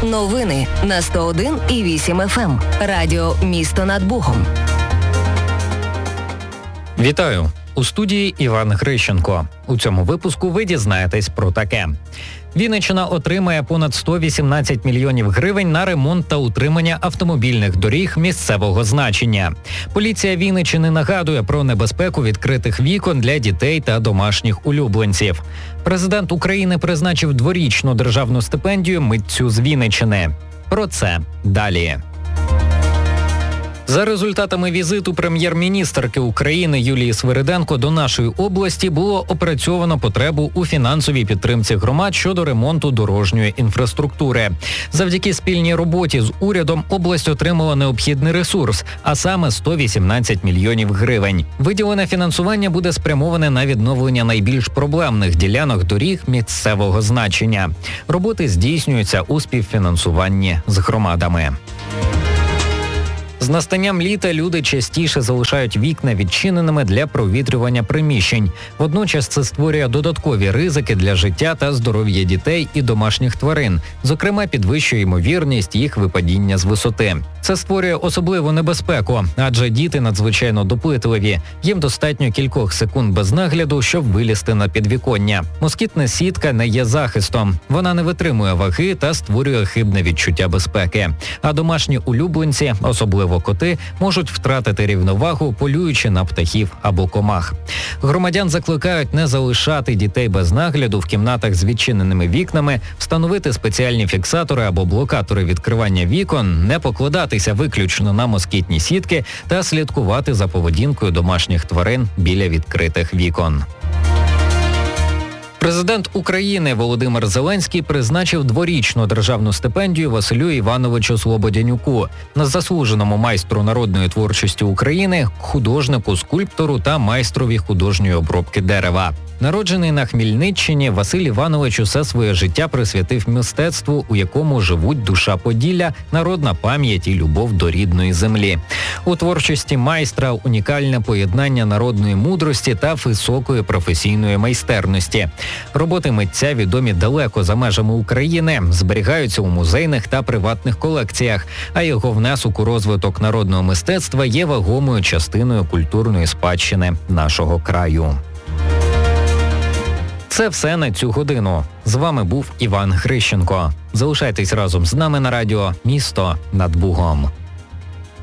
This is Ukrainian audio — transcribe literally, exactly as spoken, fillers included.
Новини на сто один і вісім еф ем. Радіо «Місто над Богом». Вітаю! У студії Іван Грищенко. У цьому випуску ви дізнаєтесь про таке. Вінниччина отримає понад сто вісімнадцять мільйонів гривень на ремонт та утримання автомобільних доріг місцевого значення. Поліція Вінниччини нагадує про небезпеку відкритих вікон для дітей та домашніх улюбленців. Президент України призначив дворічну державну стипендію митцю з Вінниччини. Про це далі. За результатами візиту прем'єр-міністерки України Юлії Свириденко до нашої області було опрацьовано потребу у фінансовій підтримці громад щодо ремонту дорожньої інфраструктури. Завдяки спільній роботі з урядом область отримала необхідний ресурс, а саме сто вісімнадцять мільйонів гривень. Виділене фінансування буде спрямоване на відновлення найбільш проблемних ділянок доріг місцевого значення. Роботи здійснюються у співфінансуванні з громадами. З настанням літа люди частіше залишають вікна відчиненими для провітрювання приміщень. Водночас це створює додаткові ризики для життя та здоров'я дітей і домашніх тварин. Зокрема, підвищує ймовірність їх випадіння з висоти. Це створює особливу небезпеку, адже діти надзвичайно допитливі. Їм достатньо кількох секунд без нагляду, щоб вилізти на підвіконня. Москітна сітка не є захистом. Вона не витримує ваги та створює хибне відчуття безпеки. А домашні улюбленці, особливо коти, можуть втратити рівновагу, полюючи на птахів або комах. Громадян закликають не залишати дітей без нагляду в кімнатах з відчиненими вікнами, встановити спеціальні фіксатори або блокатори відкривання вікон, не покладатися виключно на москітні сітки та слідкувати за поведінкою домашніх тварин біля відкритих вікон. Президент України Володимир Зеленський призначив дворічну державну стипендію Василю Івановичу Слободянюку, заслуженому майстру народної творчості України, художнику, скульптору та майстрові художньої обробки дерева. Народжений на Хмельниччині, Василь Іванович усе своє життя присвятив мистецтву, у якому живуть душа Поділля, народна пам'ять і любов до рідної землі. У творчості майстра унікальне поєднання народної мудрості та високої професійної майстерності. Роботи митця відомі далеко за межами України, зберігаються у музейних та приватних колекціях, а його внесок у розвиток народного мистецтва є вагомою частиною культурної спадщини нашого краю. Це все на цю годину. З вами був Іван Грищенко. Залишайтесь разом з нами на радіо «Місто над Бугом».